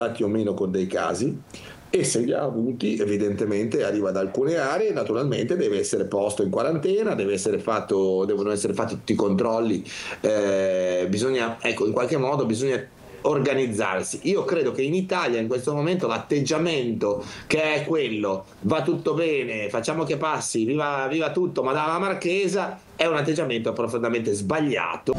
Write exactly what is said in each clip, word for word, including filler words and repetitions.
o meno con dei casi, e se li ha avuti evidentemente arriva da alcune aree, naturalmente deve essere posto in quarantena, deve essere fatto, devono essere fatti tutti i controlli, eh, bisogna, ecco, in qualche modo bisogna organizzarsi. Io credo che in Italia in questo momento l'atteggiamento che è quello, va tutto bene, facciamo che passi, viva, viva tutto, Madama Marchesa, è un atteggiamento profondamente sbagliato.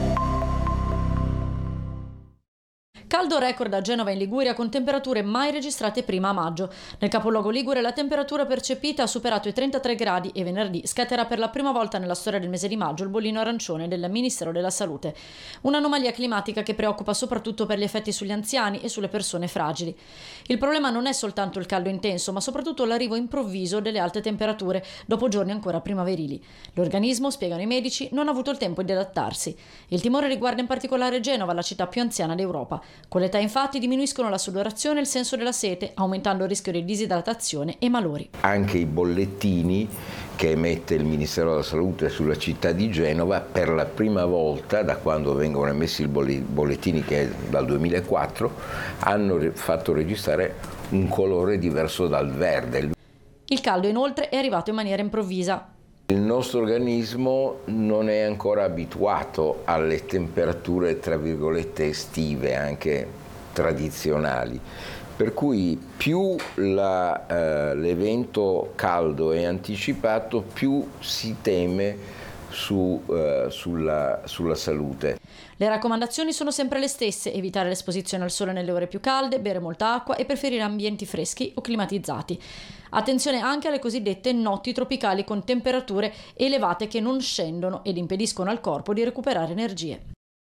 Caldo record a Genova in Liguria con temperature mai registrate prima a maggio. Nel capoluogo ligure la temperatura percepita ha superato i trentatré gradi e venerdì scatterà per la prima volta nella storia del mese di maggio il bollino arancione del Ministero della Salute. Un'anomalia climatica che preoccupa soprattutto per gli effetti sugli anziani e sulle persone fragili. Il problema non è soltanto il caldo intenso, ma soprattutto l'arrivo improvviso delle alte temperature dopo giorni ancora primaverili. L'organismo, spiegano i medici, non ha avuto il tempo di adattarsi. Il timore riguarda in particolare Genova, la città più anziana d'Europa. Con l'età infatti diminuiscono la sudorazione e il senso della sete, aumentando il rischio di disidratazione e malori. Anche i bollettini che emette il Ministero della Salute sulla città di Genova, per la prima volta da quando vengono emessi i bollettini, che è dal duemilaquattro, hanno fatto registrare un colore diverso dal verde. Il caldo inoltre è arrivato in maniera improvvisa. Il nostro organismo non è ancora abituato alle temperature tra virgolette estive, anche tradizionali, per cui più la, eh, l'evento caldo è anticipato, più si teme su, uh, sulla, sulla salute. Le raccomandazioni sono sempre le stesse: evitare l'esposizione al sole nelle ore più calde, bere molta acqua e preferire ambienti freschi o climatizzati. Attenzione anche alle cosiddette notti tropicali con temperature elevate che non scendono ed impediscono al corpo di recuperare energie.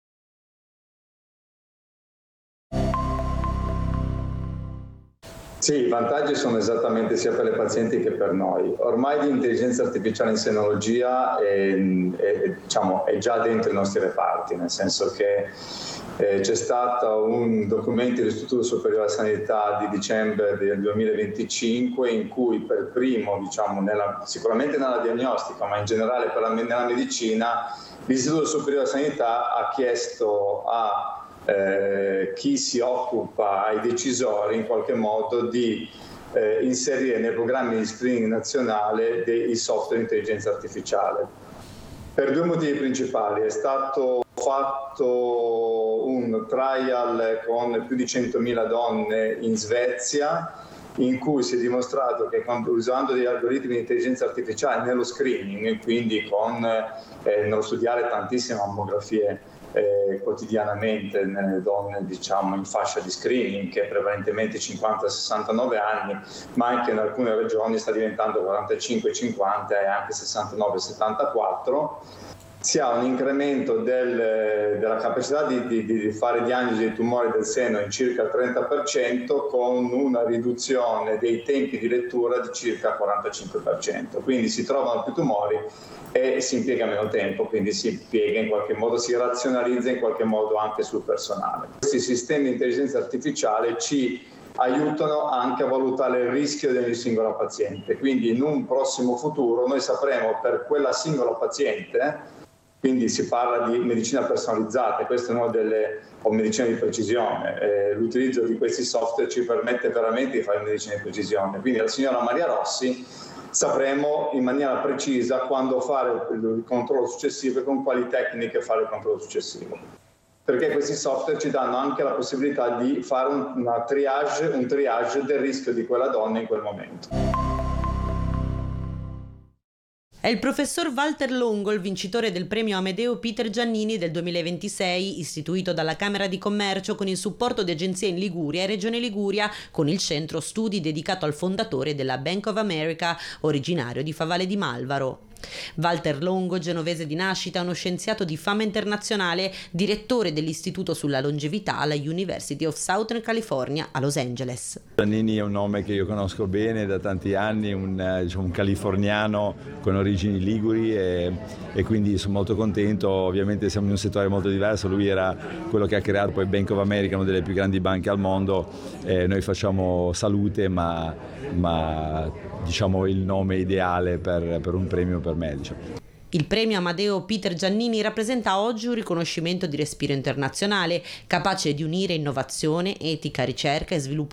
Sì, i vantaggi sono esattamente sia per le pazienti che per noi. Ormai di intelligenza artificiale in senologia è, è, diciamo, è già dentro i nostri reparti, nel senso che eh, c'è stato un documento dell'Istituto Superiore della Sanità di dicembre del duemilaventicinque in cui per primo, diciamo, nella, sicuramente nella diagnostica, ma in generale per la, nella medicina, l'Istituto Superiore della Sanità ha chiesto a Eh, chi si occupa, ai decisori in qualche modo, di eh, inserire nei programmi di screening nazionale dei software di intelligenza artificiale. Per due motivi principali: è stato fatto un trial con più di centomila donne in Svezia, in cui si è dimostrato che usando degli algoritmi di intelligenza artificiale nello screening, quindi con eh, nello studiare tantissime mammografie Eh, quotidianamente nelle donne, diciamo, in fascia di screening, che è prevalentemente cinquanta sessantanove anni, ma anche in alcune regioni sta diventando quarantacinque cinquanta e anche sessantanove settantaquattro, si ha un incremento del, della capacità di, di, di fare diagnosi di tumore del seno in circa il trenta per cento, con una riduzione dei tempi di lettura di circa il quarantacinque per cento. Quindi si trovano più tumori e si impiega meno tempo, quindi si impiega in qualche modo, si razionalizza in qualche modo anche sul personale. Questi sistemi di intelligenza artificiale ci aiutano anche a valutare il rischio di ogni singola paziente, quindi in un prossimo futuro noi sapremo per quella singola paziente, quindi si parla di medicina personalizzata, questa è una delle, o medicina di precisione, eh, l'utilizzo di questi software ci permette veramente di fare medicina di precisione, quindi la signora Maria Rossi sapremo in maniera precisa quando fare il controllo successivo e con quali tecniche fare il controllo successivo. Perché questi software ci danno anche la possibilità di fare un, una triage, un triage del rischio di quella donna in quel momento. È il professor Walter Longo, il vincitore del premio Amedeo Peter Giannini del duemilaventisei, istituito dalla Camera di Commercio con il supporto di agenzie in Liguria e Regione Liguria, con il centro studi dedicato al fondatore della Bank of America, originario di Favale di Malvaro. Walter Longo, genovese di nascita, uno scienziato di fama internazionale, direttore dell'Istituto sulla longevità alla University of Southern California a Los Angeles. Giannini è un nome che io conosco bene da tanti anni, un, diciamo, un californiano con origini liguri e, e quindi sono molto contento. Ovviamente siamo in un settore molto diverso, lui era quello che ha creato poi Bank of America, una delle più grandi banche al mondo, eh, noi facciamo salute, ma, ma diciamo il nome ideale per, per un premio per me, diciamo. Il premio Amedeo Peter Giannini rappresenta oggi un riconoscimento di respiro internazionale, capace di unire innovazione, etica, ricerca e sviluppo